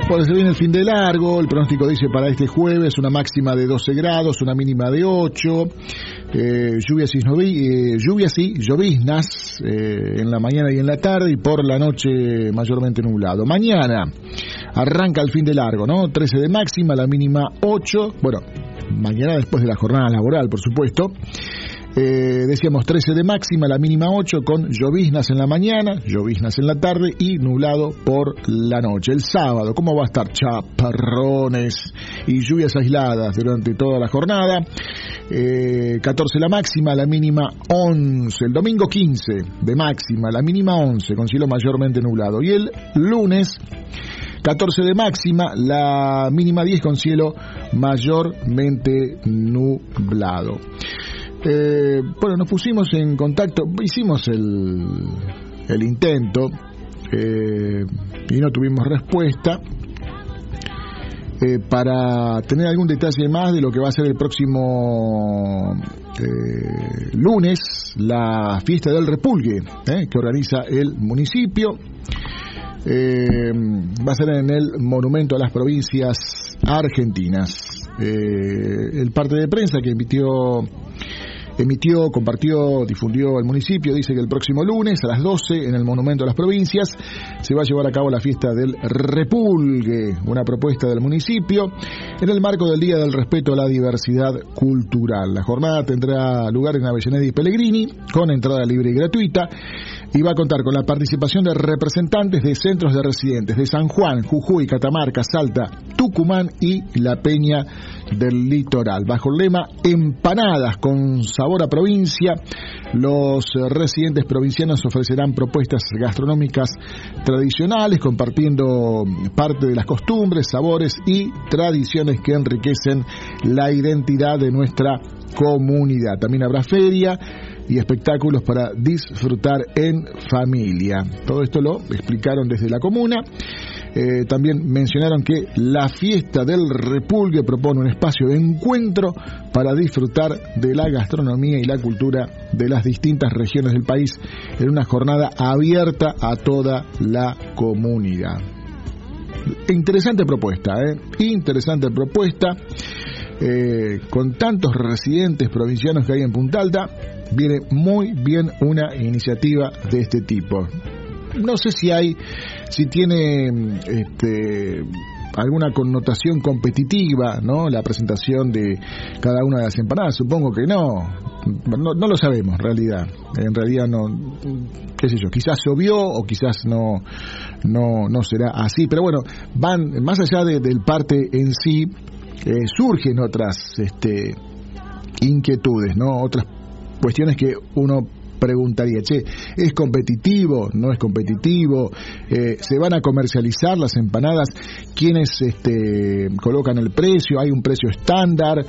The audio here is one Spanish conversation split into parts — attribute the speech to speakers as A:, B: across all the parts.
A: Bueno, se viene el fin de largo, el pronóstico dice para este jueves una máxima de 12 grados, una mínima de 8, lluvias y lloviznas en la mañana y en la tarde, y por la noche mayormente nublado. Mañana arranca el fin de largo, ¿no? 13 de máxima, la mínima 8, bueno, mañana después de la jornada laboral, por supuesto. Decíamos 13 de máxima, la mínima 8, con lloviznas en la mañana, lloviznas en la tarde y nublado por la noche. El sábado, ¿cómo va a estar? Chaparrones y lluvias aisladas durante toda la jornada. 14 la máxima, la mínima 11. El domingo 15 de máxima, la mínima 11, con cielo mayormente nublado. Y el lunes 14 de máxima, la mínima 10, con cielo mayormente nublado. Bueno, nos pusimos en contacto, hicimos el intento y no tuvimos respuesta para tener algún detalle más de lo que va a ser el próximo lunes, la fiesta del repulgue que organiza el municipio. Va a ser en el Monumento a las Provincias Argentinas. El parte de prensa que compartió, difundió el municipio, dice que el próximo lunes a las 12 en el Monumento a las Provincias se va a llevar a cabo la fiesta del repulgue, una propuesta del municipio en el marco del Día del Respeto a la Diversidad Cultural. La jornada tendrá lugar en Avellaneda y Pellegrini, con entrada libre y gratuita, y va a contar con la participación de representantes de centros de residentes de San Juan, Jujuy, Catamarca, Salta, Tucumán y La Peña del Litoral. Bajo el lema Empanadas con sabor a provincia, los residentes provincianos ofrecerán propuestas gastronómicas tradicionales, compartiendo parte de las costumbres, sabores y tradiciones que enriquecen la identidad de nuestra comunidad. También habrá feria y espectáculos para disfrutar en familia. Todo esto lo explicaron desde la comuna. También mencionaron que la fiesta del repulgue propone un espacio de encuentro para disfrutar de la gastronomía y la cultura de las distintas regiones del país en una jornada abierta a toda la comunidad. Interesante propuesta, interesante propuesta. Con tantos residentes provincianos que hay en Punta Alta, viene muy bien una iniciativa de este tipo. No sé si tiene alguna connotación competitiva, ¿no? La presentación de cada una de las empanadas, supongo que no lo sabemos en realidad no, qué sé yo, quizás llovió o quizás no será así, pero bueno, van más allá del parte en sí. Surgen otras inquietudes, ¿no? Otras cuestiones que uno preguntaría, ¿es competitivo? ¿No es competitivo? ¿Se van a comercializar las empanadas? ¿Quiénes colocan el precio? ¿Hay un precio estándar?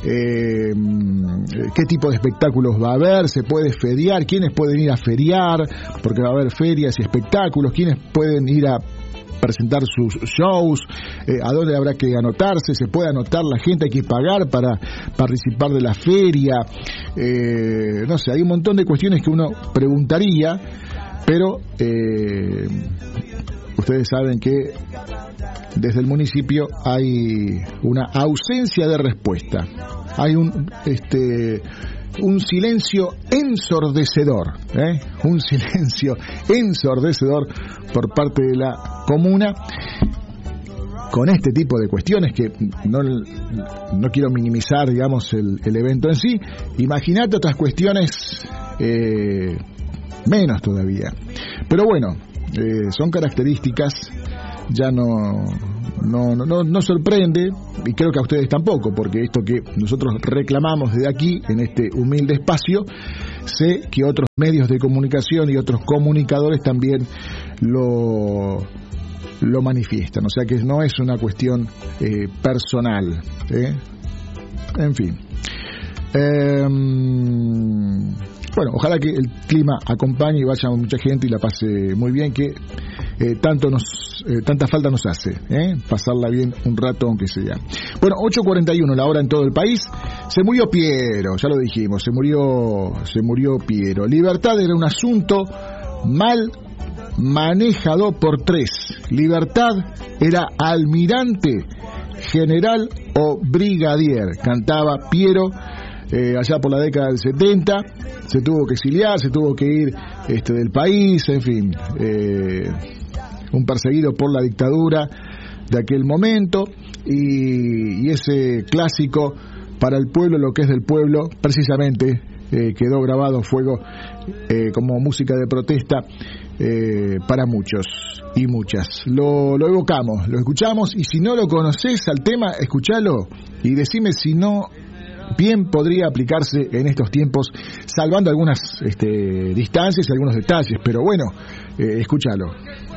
A: ¿Qué tipo de espectáculos va a haber? ¿Se puede feriar? ¿Quiénes pueden ir a feriar? Porque va a haber ferias y espectáculos. ¿Quiénes pueden ir a presentar sus shows? ¿A dónde habrá que anotarse? ¿Se puede anotar la gente? ¿Hay que pagar para participar de la feria? No sé, hay un montón de cuestiones que uno preguntaría, pero ustedes saben que desde el municipio hay una ausencia de respuesta. Hay un silencio ensordecedor, un silencio ensordecedor por parte de la comuna con este tipo de cuestiones que no quiero minimizar, digamos, el evento en sí. Imagínate otras cuestiones menos todavía. Pero bueno, son características, ya no sorprende, y creo que a ustedes tampoco, porque esto que nosotros reclamamos desde aquí, en este humilde espacio, sé que otros medios de comunicación y otros comunicadores también lo manifiestan, o sea que no es una cuestión personal, en fin. Bueno, ojalá que el clima acompañe y vaya mucha gente y la pase muy bien, que tanta falta nos hace, pasarla bien un rato aunque sea. Bueno, 8:41 la hora en todo el país. Se murió Piero, ya lo dijimos, se murió Piero. Libertad era un asunto mal manejado por 3. Libertad era almirante, general o brigadier. Cantaba Piero allá por la década del 70. Se tuvo que exiliar, se tuvo que ir del país, en fin, un perseguido por la dictadura de aquel momento, y ese clásico para el pueblo, lo que es del pueblo, precisamente quedó grabado a fuego como música de protesta para muchos y muchas. Lo evocamos, lo escuchamos, y si no lo conoces al tema, escuchalo y decime si no bien podría aplicarse en estos tiempos, salvando algunas distancias y algunos detalles, pero bueno, escúchalo.